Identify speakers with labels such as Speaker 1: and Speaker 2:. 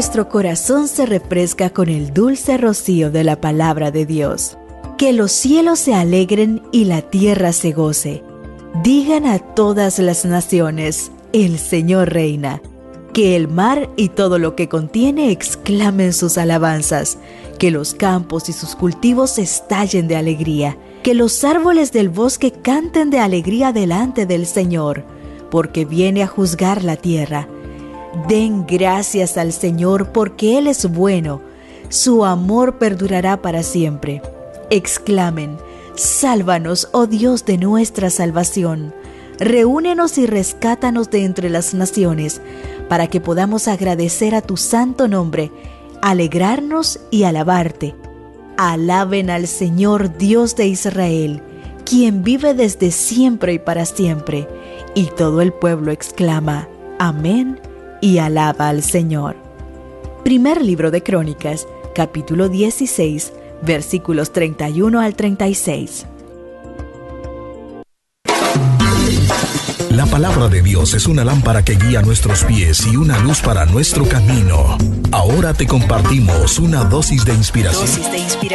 Speaker 1: nuestro corazón se refresca con el dulce rocío de la palabra de Dios. Que los cielos se alegren y la tierra se goce. Digan a todas las naciones, el Señor reina. Que el mar y todo lo que contiene exclamen sus alabanzas. Que los campos y sus cultivos estallen de alegría. Que los árboles del bosque canten de alegría delante del Señor, porque viene a juzgar la tierra. Den gracias al Señor porque Él es bueno. Su amor perdurará para siempre. Exclamen, sálvanos, oh Dios de nuestra salvación. Reúnenos y rescátanos de entre las naciones, para que podamos agradecer a tu santo nombre, alegrarnos y alabarte. Alaben al Señor Dios de Israel, quien vive desde siempre y para siempre. Y todo el pueblo exclama, amén, y alaba al Señor. Primer libro de Crónicas, capítulo 16, versículos 31 al 36.
Speaker 2: La palabra de Dios es una lámpara que guía nuestros pies y una luz para nuestro camino. Ahora te compartimos una dosis de inspiración.